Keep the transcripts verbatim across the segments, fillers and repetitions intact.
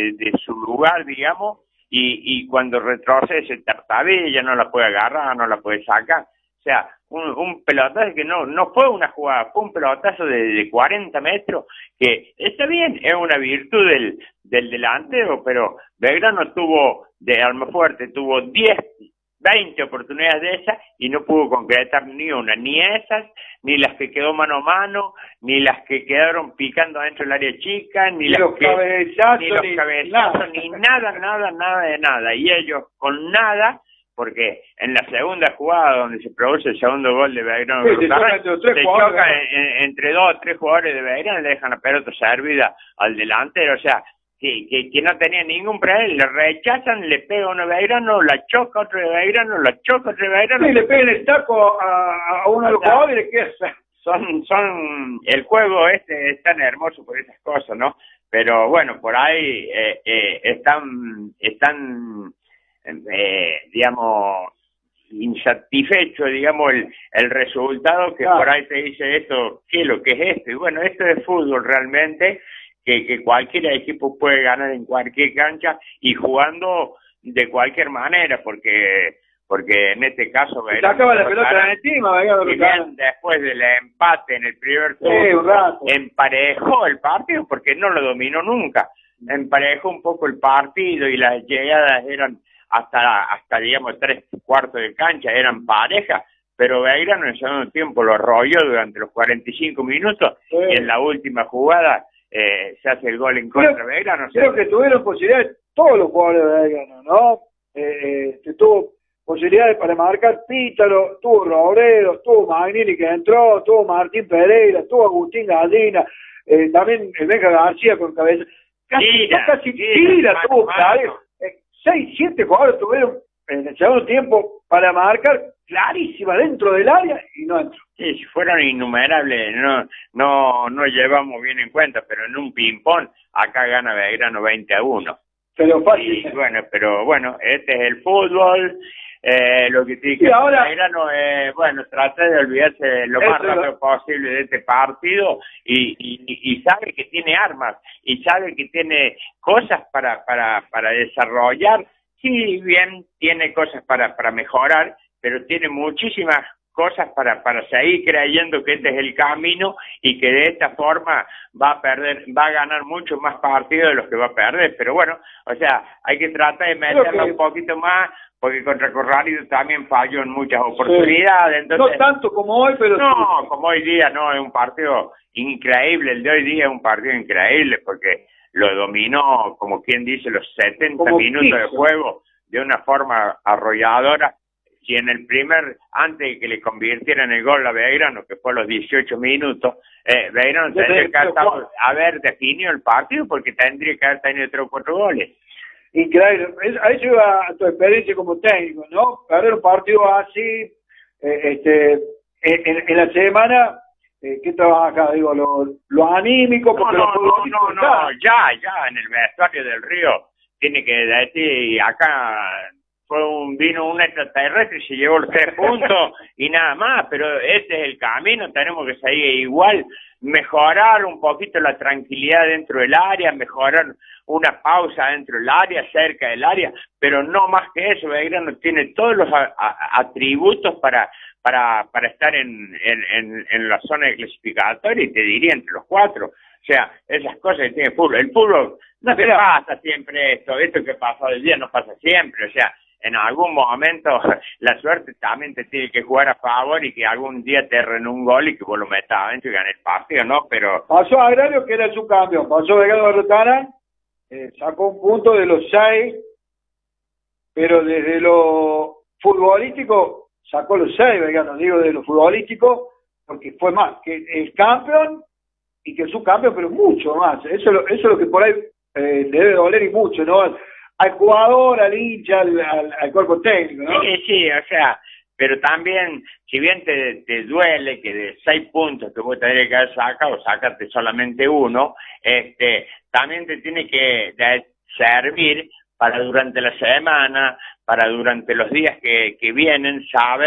de, de su lugar, digamos, y, y cuando retrocede se tartabilla, no la puede agarrar, no la puede sacar. O sea, un, un pelotazo que no no fue una jugada, fue un pelotazo de, de cuarenta metros, que está bien, es una virtud del, del delantero, pero Belgrano tuvo, de Almafuerte, tuvo diez, veinte oportunidades de esas y no pudo concretar ni una, ni esas, ni las que quedó mano a mano, ni las que quedaron picando adentro del área chica, ni, ni las los que, cabezazos, ni los ni cabezazos, nada. ni nada, nada, nada de nada. Y ellos con nada, porque en la segunda jugada donde se produce el segundo gol de Belgrano, Sí, se Brutarán, chocan entre los tres se jugadores, chocan ¿no? en- en- entre dos o tres jugadores de Belgrano y le dejan la pelota servida al delantero. O sea, que, que, que no tenía ningún problema, le rechazan, le pega uno de Belgrano, la choca otro de Belgrano, la choca otro de Belgrano. Sí, le pegan el taco a, a uno de los O sea, jugadores y le queda. son, son, el juego este es tan hermoso por esas cosas, ¿no? Pero bueno, por ahí eh, eh, están, están, eh, digamos, insatisfechos, digamos, el, el resultado, que Claro. por ahí te dice esto, ¿qué es lo que es esto? Y bueno, esto es fútbol realmente, que, que cualquier equipo puede ganar en cualquier cancha y jugando de cualquier manera, porque porque en este caso Se sacaba la pelota Belgrano, de encima, Belgrano, si bien después del empate en el primer Sí, un turno rato. emparejó el partido, porque no lo dominó nunca, emparejó un poco el partido y las llegadas eran hasta, hasta digamos, tres cuartos de cancha, eran parejas, pero Belgrano en el segundo tiempo lo arrolló durante los cuarenta y cinco minutos Sí. y en la última jugada eh, se hace el gol en contra de Belgrano. O sea, Creo que tuvieron posibilidades todos los jugadores de Belgrano, ¿no? Eh, eh, tuvo posibilidades para marcar Pítalo, tuvo Robredo, tuvo Magnini que entró, tuvo Martín Pereira, tuvo Agustín Gallina, eh, también el Benja García con cabeza. Casi, Tira, no, casi tira, tira, mano, tuvo mano. claro, eh, seis, siete jugadores tuvieron en el segundo tiempo para marcar clarísima dentro del área y no entró. sí, si fueron innumerables, no, no, no llevamos bien en cuenta, pero en un ping-pong acá gana Belgrano veinte a uno. Pero fácil. Y bueno, pero bueno, este es el fútbol, eh, lo que tiene que Y ahora- Belgrano es, bueno, trata de olvidarse lo Eso más es rápido lo- posible de este partido y, y, y sabe que tiene armas y sabe que tiene cosas para, para, para desarrollar. Sí, bien, tiene cosas para, para mejorar, pero tiene muchísimas cosas para, para seguir creyendo que este es el camino y que de esta forma va a perder, va a ganar mucho más partidos de los que va a perder. Pero bueno, o sea, hay que tratar de meterla que- un poquito más, porque contra Corralido también falló en muchas oportunidades. Entonces, No tanto como hoy, pero no, sí. como hoy día no, es un partido increíble, el de hoy día es un partido increíble porque lo dominó, como quien dice, los setenta Como minutos de quiso. juego de una forma arrolladora. Si en el primer, antes de que le convirtieran el gol a Belgrano, que fue a los dieciocho minutos, eh, Belgrano Ya tendría te- que haber, pero- estado- haber definido el partido porque tendría que haber tenido tres o cuatro goles. Increíble. Es- A eso iba a tu experiencia como técnico, ¿no? Perder un partido así, eh, este, en, en- en la semana, eh, ¿qué trabaja acá? Digo, lo, lo anímico, No, porque no, los no, futbolistas no, no, están. ya, ya, en el vestuario del Río, tiene que decir, acá fue un, vino un extraterrestre y se llevó los tres puntos y nada más, pero este es el camino, tenemos que seguir igual, mejorar un poquito la tranquilidad dentro del área, mejorar una pausa dentro del área, cerca del área, pero no más que eso. Belgrano tiene todos los a, a, atributos para para para estar en, en, en, en la zona de clasificatoria y te diría entre los cuatro. O sea, esas cosas que tiene el fútbol. El fútbol no te pasa siempre esto, esto que pasa hoy día no pasa siempre, o sea, en algún momento la suerte también te tiene que jugar a favor y que algún día te erren un gol y que vos lo metas adentro y ganes el partido, ¿no? Pero Pasó a Agrario, que era el subcampeón. Pasó Belgrano Berrotarán, eh, sacó un punto de los seis, pero desde lo futbolístico sacó los seis, Belgrano. Digo, de lo futbolístico, porque fue más que el campeón y que el subcampeón, pero mucho más. Eso, es lo- eso es lo que por ahí eh, le debe doler y mucho, ¿no? Al, al jugador, al hincha, al, al, al cuerpo técnico, ¿no? sí, sí, o sea, pero también, si bien te, te duele que de seis puntos que vos tendrías que haber sacado, sacarte solamente uno, este, también te tiene que de- servir para durante la semana, para durante los días que, que vienen, saber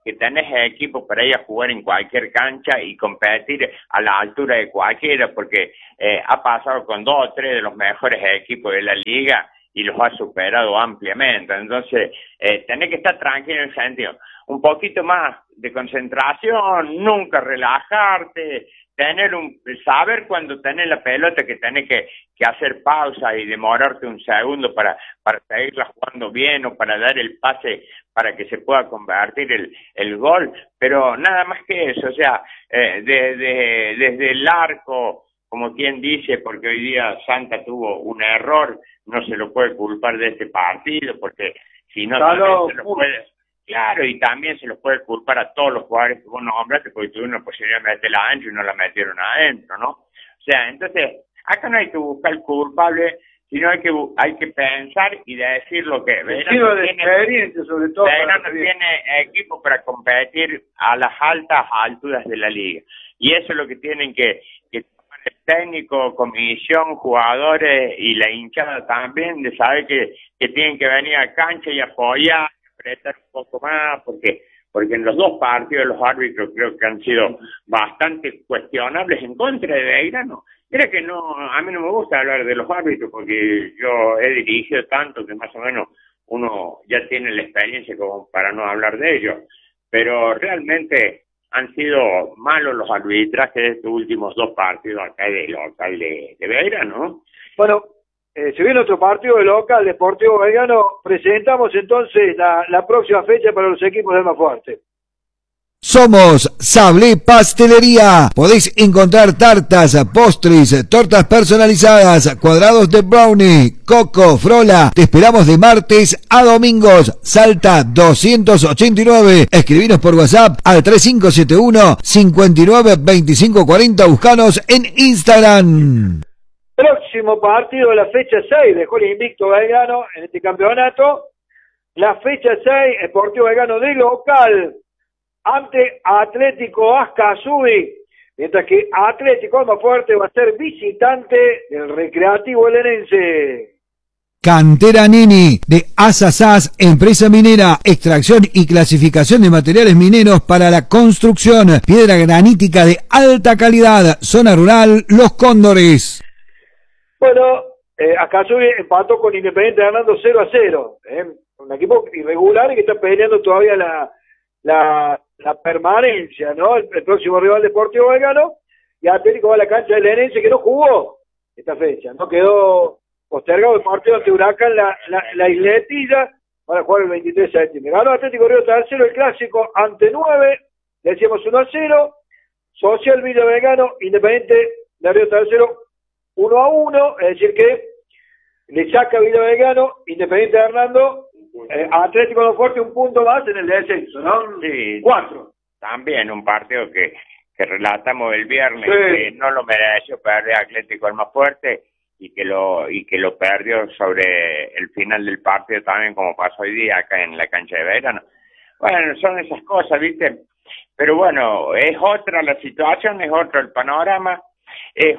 que tenés equipo para ir a jugar en cualquier cancha y competir a la altura de cualquiera, porque eh, ha pasado con dos o tres de los mejores equipos de la liga y los ha superado ampliamente. Entonces, eh, tenés que estar tranquilo en el sentido, un poquito más de concentración, nunca relajarte, tener un saber cuando tenés la pelota que tenés que, que hacer pausa y demorarte un segundo para, para seguirla jugando bien o para dar el pase para que se pueda convertir el, el gol, pero nada más que eso, o sea, eh, desde, desde el arco, como quien dice, porque hoy día Santa tuvo un error, no se lo puede culpar de este partido, porque si no, claro, se lo puede... Claro, y también se los puede culpar a todos los jugadores que vos nombraste, porque tuvieron una posibilidad de meterla adentro y no la metieron adentro, ¿no? O sea, entonces, acá no hay que buscar el culpable, sino hay que hay que pensar y decir lo que... Belgrano de experiencia, sobre todo. Belgrano tiene equipo para competir a las altas alturas de la liga. Y eso es lo que tienen que... que tomar el técnico, comisión, jugadores y la hinchada también, de saber que, que tienen que venir a cancha y apoyar, prestar un poco más, porque porque en los dos partidos los árbitros creo que han sido bastante cuestionables en contra de Belgrano. Mira que no, a mí no me gusta hablar de los árbitros porque yo he dirigido tanto que más o menos uno ya tiene la experiencia como para no hablar de ellos, pero realmente han sido malos los arbitrajes de estos últimos dos partidos acá de local de, de Belgrano. Bueno, Eh, se viene otro partido de local, Deportivo Belgrano. Presentamos entonces la, la próxima fecha para los equipos de Almafuerte. Somos Sablé Pastelería. Podéis encontrar tartas, postres, tortas personalizadas, cuadrados de brownie, coco, frola. Te esperamos de martes a domingos. Salta doscientos ochenta y nueve. Escribinos por WhatsApp al tres cinco siete uno, cinco nueve dos cinco cuatro cero. Buscanos en Instagram. Próximo partido de la fecha seis, dejó el invicto Belgrano en este campeonato. La fecha seis, Deportivo Belgrano de local ante Atlético Ascasubi, mientras que Atlético Almafuerte va a ser visitante del Recreativo Belenense. Cantera Nini de Asasás, empresa minera, extracción y clasificación de materiales mineros para la construcción, piedra granítica de alta calidad, zona rural Los Cóndores. Bueno, eh, Ascasubi empató con Independiente ganando cero a cero, ¿eh? Un equipo irregular y que está peleando todavía la, la, la permanencia, ¿no? El, el próximo rival Deportivo Belgrano, y Atlético va a la cancha del Belenense que no jugó esta fecha, no quedó postergado el partido ante Huracán, la, la, la isletilla, para jugar el veintitrés de septiembre. Ganó Atlético Río Tercero el clásico ante nueve, le decíamos uno a cero, Social Villa Belgrano, Independiente de Río Tercero uno a uno, es decir que le saca Villa Belgrano, Independiente de Hernando, eh, Atlético Almafuerte un punto más en el descenso, ¿no? Sí, Cuatro. También un partido que, que relatamos el viernes, Sí. que no lo mereció perder Atlético Almafuerte y que lo y que lo perdió sobre el final del partido también, como pasó hoy día acá en la cancha de Belgrano. Bueno, son esas cosas, ¿viste? Pero bueno, es otra la situación, es otro el panorama, es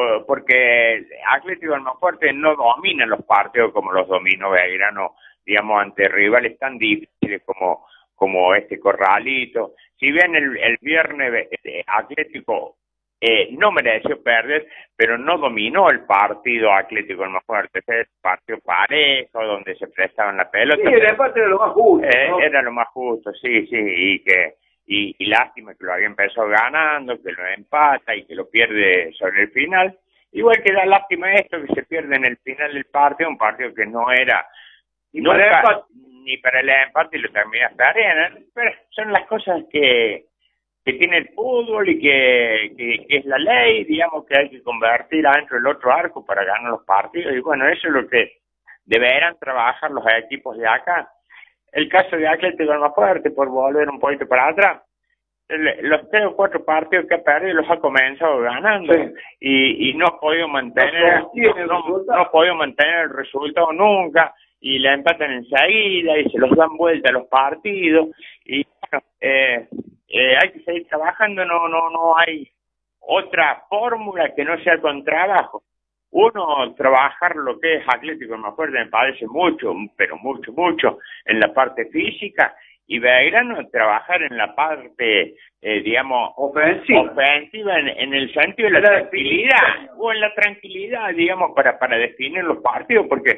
porque Atlético Almafuerte no domina los partidos como los dominó Belgrano, digamos, ante rivales tan difíciles como, como este Corralito. Si bien el, el viernes eh, Atlético eh, no mereció perder, pero no dominó el partido Atlético Almafuerte. Ese partido parejo, donde se prestaban la pelota. Sí, el empate era lo más justo, eh, ¿no? Era lo más justo, sí, sí, y que Y, y lástima que lo había empezado ganando, que lo empata y que lo pierde sobre el final. Igual que da lástima esto, que se pierde en el final del partido, un partido que no era Ni nunca, para el empate. ni para el empate y lo termina perdiendo. Pero son las cosas que, que tiene el fútbol y que, que, que es la ley, digamos, que hay que convertir adentro del otro arco para ganar los partidos. Y bueno, eso es lo que deberán trabajar los equipos de acá. El caso de Atlético Almafuerte, por volver un poquito para atrás, el, los tres o cuatro partidos que ha perdido los ha comenzado ganando, sí. y, y no ha podido mantener no, no, no ha podido mantener el resultado nunca, y le empatan enseguida y se los dan vuelta a los partidos, y bueno, eh, eh, hay que seguir trabajando, no no no hay otra fórmula que no sea con trabajo. Uno, trabajar lo que es Atlético Almafuerte me parece mucho, pero mucho, mucho en la parte física, y Belgrano trabajar en la parte, eh, digamos, ofensiva, ofensiva en, en el sentido de la, la tranquilidad, o en la tranquilidad, digamos, para, para definir los partidos, porque